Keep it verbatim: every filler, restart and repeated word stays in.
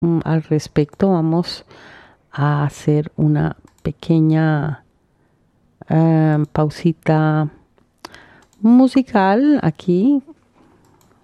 mm, al respecto. Vamos a hacer una pequeña eh, pausita musical aquí